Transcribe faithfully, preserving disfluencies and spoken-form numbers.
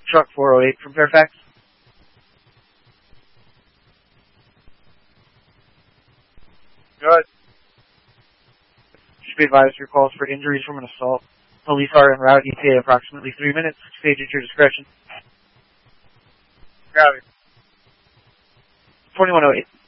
Truck four oh eight from Fairfax. Good. Should be advised your calls for injuries from an assault. Police are en route. E T A approximately three minutes. Stage at your discretion. Got it. forty-one oh eight.